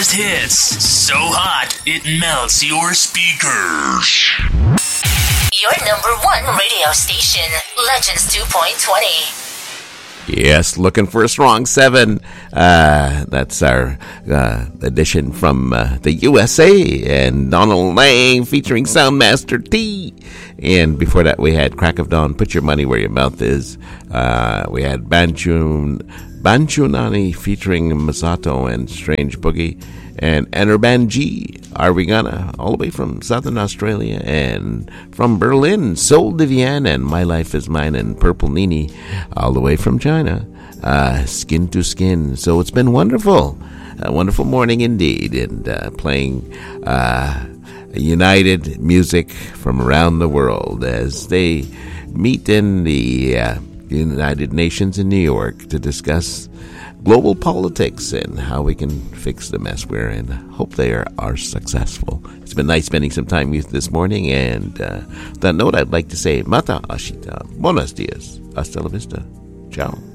hottest hits. So hot, it melts your speakers. Your number one radio station, Legends 2.20. Yes, looking for a strong 7. That's our edition from the USA and Donald Lang featuring Soundmaster T. And before that, we had Crack of Dawn, Put Your Money Where Your Mouth Is. We had Banchunani featuring Masato and Strange Boogie. And Enerban G, Are We Gonna, all the way from Southern Australia, and from Berlin, Soul Divian and My Life Is Mine, and Purple Nini, all the way from China, Skin to Skin. So it's been wonderful, a wonderful morning indeed, and playing united music from around the world as they meet in the United Nations in New York to discuss global politics and how we can fix the mess we're in. Hope they are successful. It's been nice spending some time with you this morning, and that note, I'd like to say Mata Ashita, Buenos dias, hasta la vista, ciao.